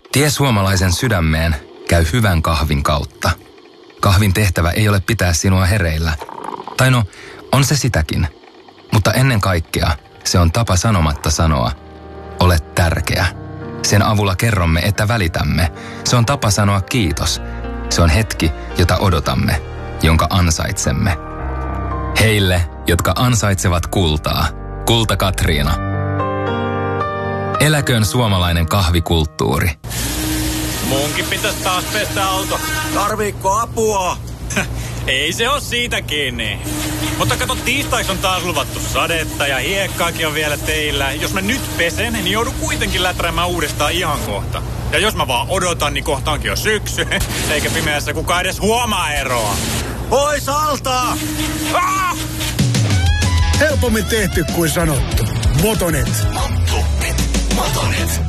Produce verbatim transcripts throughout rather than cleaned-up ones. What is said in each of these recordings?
Tie suomalaisen sydämeen käy hyvän kahvin kautta. Kahvin tehtävä ei ole pitää sinua hereillä. Tai no, on se sitäkin. Mutta ennen kaikkea se on tapa sanomatta sanoa, olet tärkeä. Sen avulla kerromme, että välitämme. Se on tapa sanoa kiitos. Se on hetki, jota odotamme, jonka ansaitsemme. Heille, jotka ansaitsevat kultaa. Kulta Katriina. Eläköön suomalainen kahvikulttuuri. Munkin pitäisi taas pestä auto. Tarviikko apua? Ei se oo siitä kiinni. Mutta kato, tiistaiksi on taas luvattu sadetta ja hiekkaakin on vielä teillä. Jos mä nyt pesen, niin joudun kuitenkin läträämään uudestaan ihan kohta. Ja jos mä vaan odotan, niin kohta onkin jo syksy. Eikä pimeässä kukaan edes huomaa eroa. Pois alta! Ah! Helpommin tehty kuin sanottu. Motonet. Motonet. Motonet.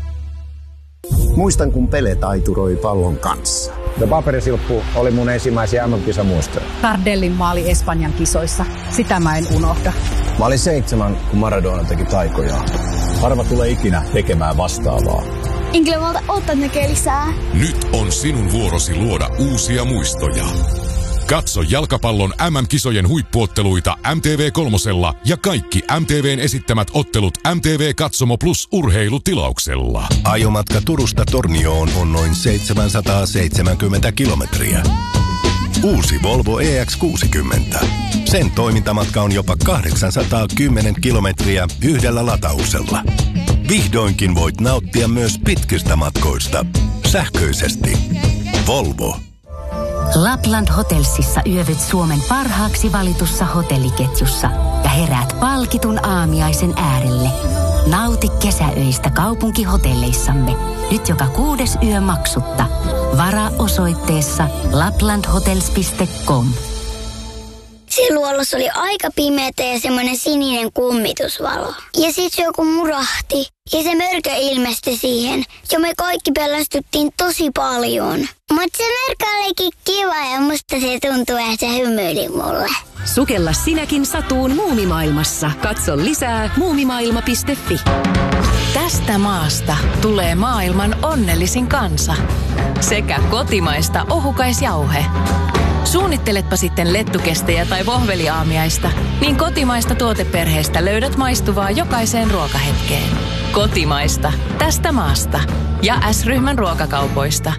Muistan, kun Pele taituroi pallon kanssa. The paperisilppu oli mun ensimmäisiä M M-kisamuistoja. Tardellin maali Espanjan kisoissa. Sitä mä en unohda. Mä olin seitsemän, kun Maradona teki taikoja. Harva tulee ikinä tekemään vastaavaa. Inklevalta ottaa näkee lisää. Nyt on sinun vuorosi luoda uusia muistoja. Katso jalkapallon M M-kisojen huippuotteluita M T V kolmosella ja kaikki M T V:n esittämät ottelut M T V Katsomo Plus -urheilutilauksella. Ajomatka Turusta Tornioon on noin seitsemänsataaseitsemänkymmentä kilometriä. Uusi Volvo E X kuusikymmentä. Sen toimintamatka on jopa kahdeksansataakymmenen kilometriä yhdellä latauksella. Vihdoinkin voit nauttia myös pitkistä matkoista. Sähköisesti. Volvo. Lapland Hotelsissa yövyt Suomen parhaaksi valitussa hotelliketjussa ja heräät palkitun aamiaisen äärelle. Nauti kesäöistä kaupunkihotelleissamme. Nyt joka kuudes yö maksutta. Varaa osoitteessa laplandhotels piste com. Siluolossa oli aika pimeätä ja semmoinen sininen kummitusvalo. Ja sitten joku murahti ja se mörkö ilmestyi siihen. Ja me kaikki pelastuttiin tosi paljon. Mutta se mörkö olikin kiva ja musta se tuntui, että se hymyili mulle. Sukella sinäkin satuun muumimaailmassa. Katso lisää muumimaailma piste fi. Tästä maasta tulee maailman onnellisin kansa. Sekä kotimaista ohukaisjauhe. Suunnitteletpa sitten lettukestejä tai vohveliaamiaista, niin kotimaista tuoteperheestä löydät maistuvaa jokaiseen ruokahetkeen. Kotimaista, tästä maasta ja S-ryhmän ruokakaupoista.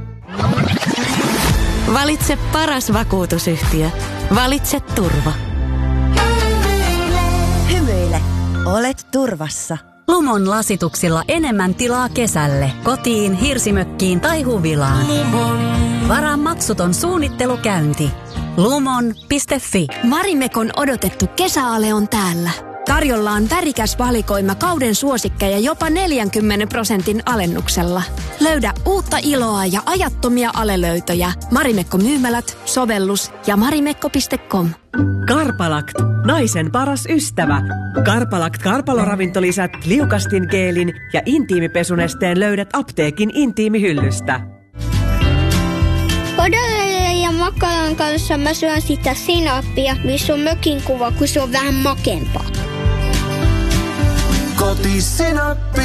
Valitse paras vakuutusyhtiö. Valitse turva. Hymyile. Olet turvassa. Lumon lasituksilla enemmän tilaa kesälle, kotiin, hirsimökkiin tai huvilaan. Varaa maksuton suunnittelukäynti. lumon piste fi. Marimekon odotettu kesäale on täällä. Tarjolla on värikäs valikoima kauden suosikkeja jopa neljänkymmenen prosentin alennuksella. Löydä uutta iloa ja ajattomia alelöytöjä. Marimekko-myymälät, sovellus ja marimekko piste com. Karpalakt, naisen paras ystävä. Karpalakt karpaloravintolisät, liukastin geelin ja intiimipesunesteen löydät apteekin intiimihyllystä. Kodolleen ja makaron kanssa mä syön sitä sinappia, missä on mökin kuva, kun se on vähän makempaa. Kotisinappi.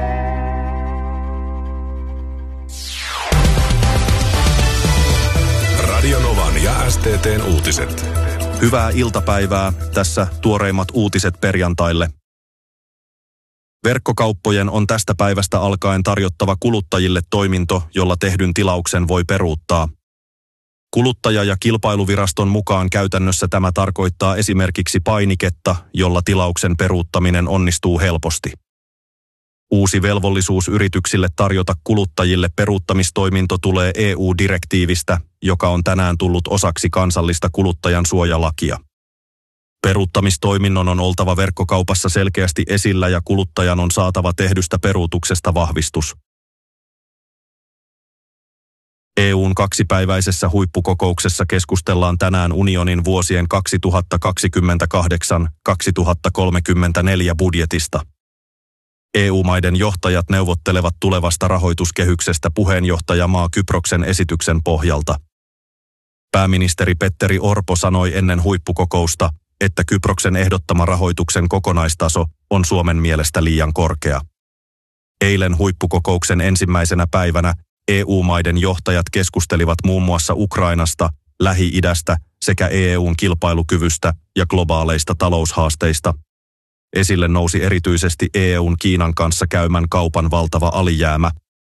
Radio Novan ja S T T:n uutiset. Hyvää iltapäivää. Tässä tuoreimmat uutiset perjantaille. Verkkokauppojen on tästä päivästä alkaen tarjottava kuluttajille toiminto, jolla tehdyn tilauksen voi peruuttaa. Kuluttaja- ja kilpailuviraston mukaan käytännössä tämä tarkoittaa esimerkiksi painiketta, jolla tilauksen peruuttaminen onnistuu helposti. Uusi velvollisuus yrityksille tarjota kuluttajille peruuttamistoiminto tulee E U-direktiivistä, joka on tänään tullut osaksi kansallista kuluttajan suojalakia. Peruuttamistoiminnon on oltava verkkokaupassa selkeästi esillä ja kuluttajan on saatava tehdystä peruutuksesta vahvistus. E U:n kaksipäiväisessä huippukokouksessa keskustellaan tänään unionin vuosien kaksituhattakaksikymmentäkahdeksan kaksituhattakolmekymmentäneljä budjetista. E U-maiden johtajat neuvottelevat tulevasta rahoituskehyksestä puheenjohtajamaa Kyproksen esityksen pohjalta. Pääministeri Petteri Orpo sanoi ennen huippukokousta, että Kyproksen ehdottama rahoituksen kokonaistaso on Suomen mielestä liian korkea. Eilen huippukokouksen ensimmäisenä päivänä E U-maiden johtajat keskustelivat muun muassa Ukrainasta, Lähi-idästä sekä E U:n kilpailukyvystä ja globaaleista taloushaasteista. Esille nousi erityisesti E U:n Kiinan kanssa käymän kaupan valtava alijäämä.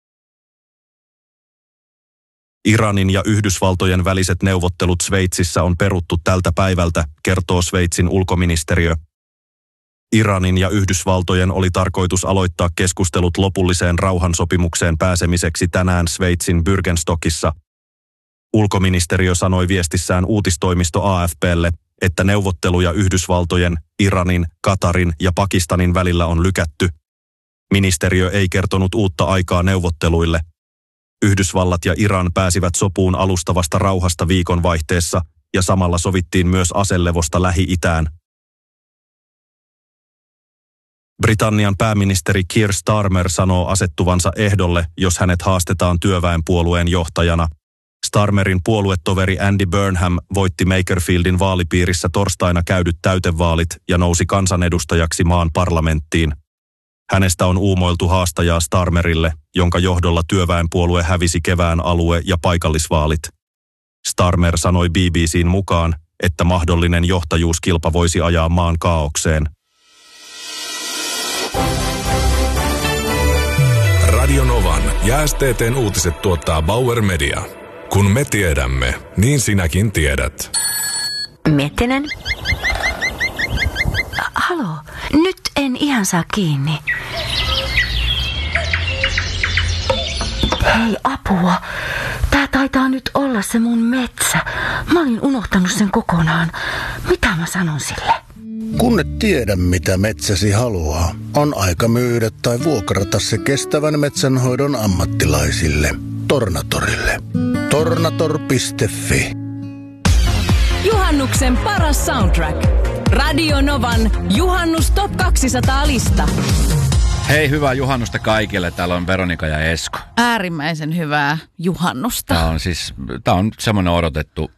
Iranin ja Yhdysvaltojen väliset neuvottelut Sveitsissä on peruttu tältä päivältä, kertoo Sveitsin ulkoministeriö. Iranin ja Yhdysvaltojen oli tarkoitus aloittaa keskustelut lopulliseen rauhansopimukseen pääsemiseksi tänään Sveitsin Bürgenstockissa. Ulkoministeriö sanoi viestissään uutistoimisto A F P:lle, että neuvotteluja Yhdysvaltojen, Iranin, Katarin ja Pakistanin välillä on lykätty. Ministeriö ei kertonut uutta aikaa neuvotteluille. Yhdysvallat ja Iran pääsivät sopuun alustavasta rauhasta viikonvaihteessa ja samalla sovittiin myös aselevosta Lähi-itään. Britannian pääministeri Keir Starmer sanoo asettuvansa ehdolle, jos hänet haastetaan työväenpuolueen johtajana. Starmerin puoluetoveri Andy Burnham voitti Makerfieldin vaalipiirissä torstaina käydyt täytevaalit ja nousi kansanedustajaksi maan parlamenttiin. Hänestä on uumoiltu haastajaa Starmerille, jonka johdolla työväenpuolue hävisi kevään alue- ja paikallisvaalit. Starmer sanoi B B C:n mukaan, että mahdollinen johtajuuskilpa voisi ajaa maan kaaukseen. Radio Novan ja S T T:n uutiset tuottaa Bauer Media. Kun me tiedämme, niin sinäkin tiedät. Miettinen. Halo, nyt en ihan saa kiinni. Hei, apua. Tää taitaa nyt olla se mun metsä. Mä olin unohtanut sen kokonaan. Mitä mä sanon sille? Kun et tiedä, mitä metsäsi haluaa, on aika myydä tai vuokrata se kestävän metsänhoidon ammattilaisille. Tornatorille. tornator piste fi. Juhannuksen paras soundtrack. Radio Novan Juhannus Top kaksisataa-lista. Hei, hyvää juhannusta kaikille. Täällä on Veronika ja Esko. Äärimmäisen hyvää juhannusta. Tämä on siis, tämä on semmoinen odotettu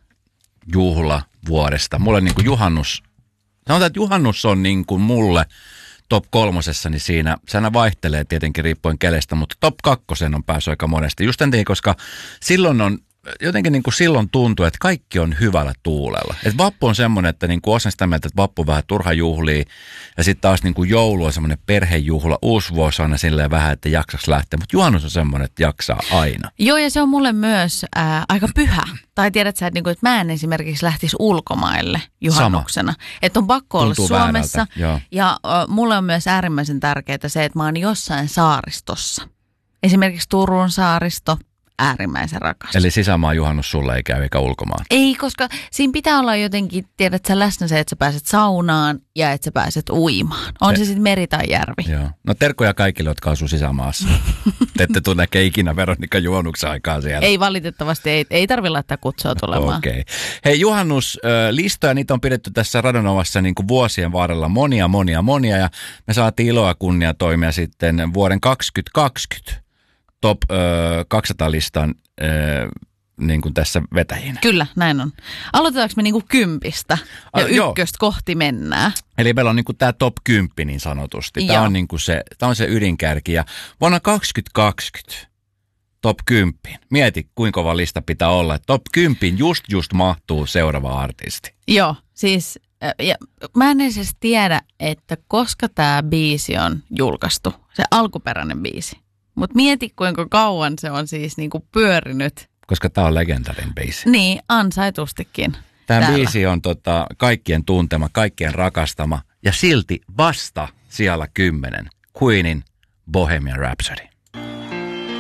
juhla vuodesta. Mulle niin kuin juhannus, sanotaan, että juhannus on niin kuin mulle top kolmosessa, niin siinä, se aina vaihtelee tietenkin riippuen kelestä, mutta top kakkosen on päässyt aika monesti. Just entin, koska silloin on, jotenkin niin kuin silloin tuntuu, että kaikki on hyvällä tuulella. Et vappu on semmoinen, että niin kuin osan sitä mieltä, että vappu on vähän turha juhlia, ja sitten taas niin kuin joulu on semmoinen perhejuhla, uusi vuosi on silleen vähän, että jaksaks lähteä, mutta juhannus on semmoinen, että jaksaa aina. Joo, ja se on mulle myös ää, aika pyhä. Tai tiedät sä, että, niin kuin, että mä en esimerkiksi lähtisi ulkomaille juhannuksena. Että on pakko Tuntuu olla Suomessa. väärältä, ja ä, mulle on myös äärimmäisen tärkeää se, että mä oon jossain saaristossa. Esimerkiksi Turun saaristo. Äärimmäisen rakas. Eli sisämaan juhannus sulle ei käy eikä ulkomaan? Ei, koska siinä pitää olla jotenkin, tiedät sä, läsnä se, että sä pääset saunaan ja että sä pääset uimaan. On se, se sitten meri tai järvi. Joo. No terkkoja kaikille, jotka asuu sisämaassa. Te ette tule näkee ikinä Veronika juhannuksen aikaa siellä. Ei valitettavasti, ei, ei tarvitse laittaa kutsua tulemaan. Okei. Okay. Hei, juhannuslistoja, niitä on pidetty tässä Radio Novassa niin kuin vuosien varrella monia, monia, monia. Ja me saatiin iloa ja kunnia toimia sitten vuoden kaksituhattakaksikymmentä. Top kaksisataa-listan äh, niin kuin tässä vetäjinä. Kyllä, näin on. Aloitetaanko me niin kuin kympistä ja A, ykköstä kohti mennään? Eli meillä on niin kuin tämä top kymmenen niin sanotusti. Tämä on, niin kuin se, tämä on se ydinkärki. Ja vuonna kaksituhattakaksikymmentä top kymmenen. Mieti, kuinka kova lista pitää olla. Top kymmenen just just mahtuu seuraava artisti. Joo, siis ja mä en edes tiedä, että koska tämä biisi on julkaistu, se alkuperäinen biisi. Mutta mieti, kuinka kauan se on siis niinku pyörinyt. Koska tämä on legendaarinen biisi. Niin, ansaitustikin. Tämä biisi on tota, kaikkien tuntema, kaikkien rakastama ja silti vasta siellä kymmenen. Queenin Bohemian Rhapsody.